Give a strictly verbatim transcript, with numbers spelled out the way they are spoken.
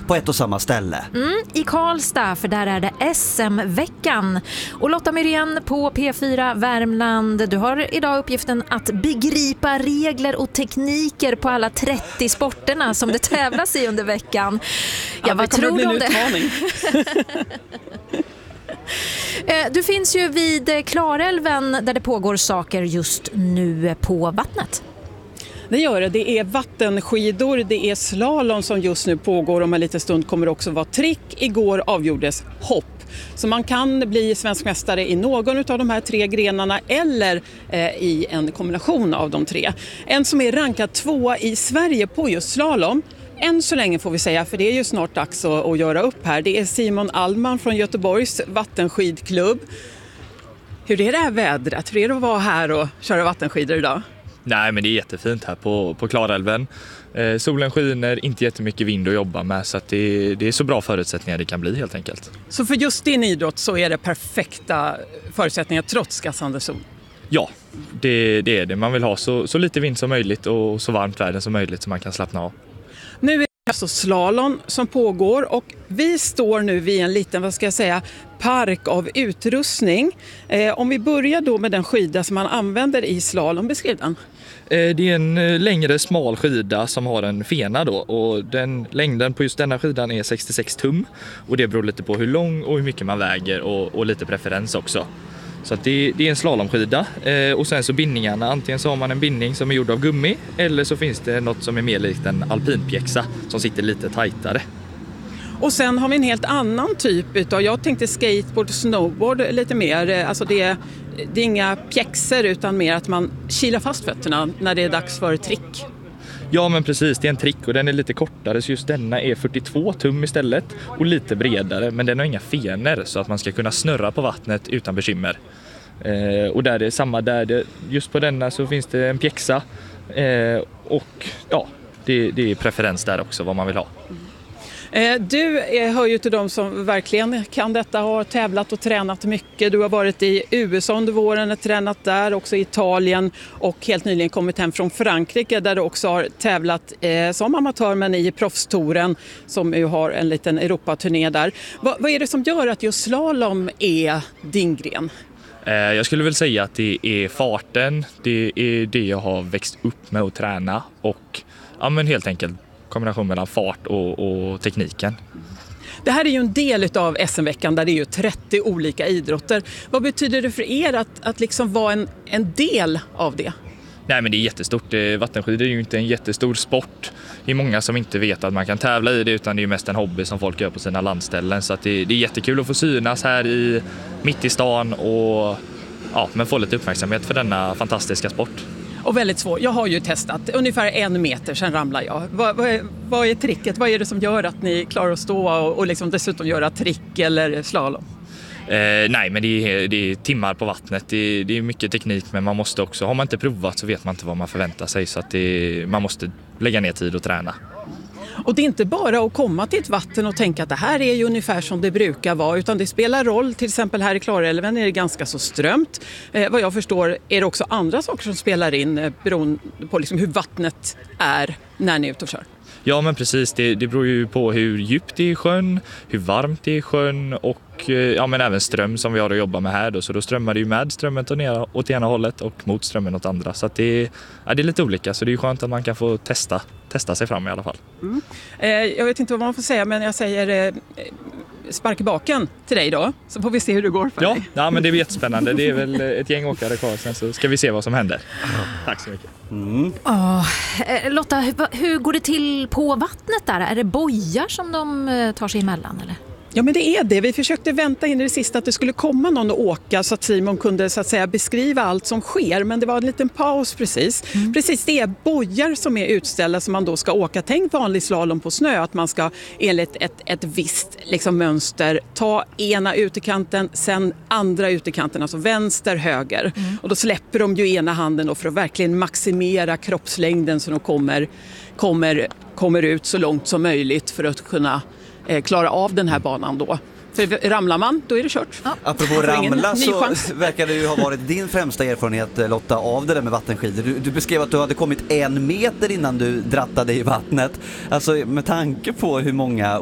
på ett och samma ställe. Mm, i Karlstad, för där är det S M-veckan. Och Lotta Myrén på P fyra Värmland, du har idag uppgiften att begripa regler och tekniker på alla trettio sporterna som det tävlas i under veckan. Ja, ja, vad tror du om det? Du finns ju vid Klarälven där det pågår saker just nu på vattnet. Det gör det. Det är vattenskidor, det är slalom som just nu pågår. Om en liten stund kommer det också vara trick. Igår avgjordes hopp. Så man kan bli svensk mästare i någon av de här tre grenarna eller eh, i en kombination av de tre. En som är rankad tvåa i Sverige på just slalom, än så länge får vi säga, för det är ju snart dags att, att göra upp här. Det är Simon Allman från Göteborgs vattenskidklubb. Hur är det här vädret? Hur är det att vara här och köra vattenskidor idag? Nej, men det är jättefint här på, på Klarälven. Eh, solen skiner, inte jättemycket vind att jobba med, så att det, det är så bra förutsättningar det kan bli helt enkelt. Så för just din idrott så är det perfekta förutsättningar trots gassande sol? Ja, det, det är det. Man vill ha så, så lite vind som möjligt och så varmt väder som möjligt så man kan slappna av. Nu är det alltså slalom som pågår och vi står nu vid en liten, vad ska jag säga, park av utrustning. Eh, om vi börjar då med den skida som man använder i slalom, beskriv den. Eh, det är en längre smal skida som har en fena då, och den längden på just denna skidan är sextiosex tum, och det beror lite på hur lång och hur mycket man väger och, och lite preferens också. Så att det, det är en slalomskida eh, och sen så bindningarna, antingen så har man en bindning som är gjord av gummi eller så finns det något som är mer likt en alpinpjäxa som sitter lite tajtare. Och sen har vi en helt annan typ utav, jag tänkte skateboard och snowboard lite mer, alltså det är, det är inga pjäxor utan mer att man kilar fast fötterna när det är dags för trick. Ja, men precis, det är en trick och den är lite kortare, så just denna är fyrtiotvå tum istället och lite bredare, men den har inga fener så att man ska kunna snurra på vattnet utan bekymmer. Eh, och där det är samma där, det, just på denna så finns det en pjäxa eh, och ja, det, det är preferens där också vad man vill ha. Du hör ju till de som verkligen kan detta, har tävlat och tränat mycket. Du har varit i U S A under våren och tränat där, också i Italien och helt nyligen kommit hem från Frankrike där du också har tävlat eh, som amatör men i proffstouren som ju har en liten Europaturné där. Va, vad är det som gör att just slalom är din gren? Eh, jag skulle väl säga att det är farten, det är det jag har växt upp med att träna och ja, men helt enkelt kombination mellan fart och, och tekniken. Det här är ju en del av S M-veckan där det är ju trettio olika idrotter. Vad betyder det för er att, att liksom vara en, en del av det? Nej, men det är jättestort. Vattenskidor är ju inte en jättestor sport. Det är många som inte vet att man kan tävla i det, utan det är ju mest en hobby som folk gör på sina landställen. Så att det, det är jättekul att få synas här i, mitt i stan och ja, men få lite uppmärksamhet för denna fantastiska sport. Och väldigt svår. Jag har ju testat ungefär en meter, sen ramlar jag. Vad, vad, är, vad är tricket? Vad är det som gör att ni klarar att stå och, och liksom dessutom göra trick eller slalom? Eh, nej, men det är, det är timmar på vattnet. Det, det är mycket teknik, men man måste också, har man inte provat så vet man inte vad man förväntar sig. Så att det, man måste lägga ner tid och träna. Och det är inte bara att komma till ett vatten och tänka att det här är ju ungefär som det brukar vara, utan det spelar roll. Till exempel här i Klarälven är det ganska så strömt. Eh, vad jag förstår är det också andra saker som spelar in eh, beroende på liksom hur vattnet är när ni är ute och kör. Ja, men precis. Det, det beror ju på hur djupt det är i sjön, hur varmt det är i sjön och ja, men även ström som vi har att jobba med här. Då. Så då strömmar det ju med strömmen åt ena hållet och mot strömmen åt andra. Så att det, ja, det är lite olika, så det är skönt att man kan få testa, testa sig fram i alla fall. Mm. Eh, jag vet inte vad man får säga, men jag säger eh, spark i baken till dig då, så får vi se hur det går för ja, dig. Ja, men det är jättespännande. Det är väl ett gäng åkare kvar sen, så ska vi se vad som händer. Tack så mycket. Mm. Oh, Lotta, hur, hur går det till på vattnet där? Är det bojar som de tar sig emellan eller? Ja, men det är det. Vi försökte vänta in i det sista att det skulle komma någon att åka så att Simon kunde så att säga beskriva allt som sker. Men det var en liten paus precis. Mm. Precis, det är bojar som är utställda som man då ska åka. Tänk vanlig slalom på snö, att man ska enligt ett, ett visst liksom, mönster ta ena utekanten, sen andra utekanten, alltså vänster, höger. Mm. Och då släpper de ju ena handen då för att verkligen maximera kroppslängden så de kommer, kommer, kommer ut så långt som möjligt för att kunna klara av den här banan då. För ramlar man, då är det kört. Ja. Apropå ramla så verkar det ju ha varit din främsta erfarenhet, Lotta, av det där med vattenskidor. Du, du beskrev att du hade kommit en meter innan du drattade i vattnet. Alltså med tanke på hur många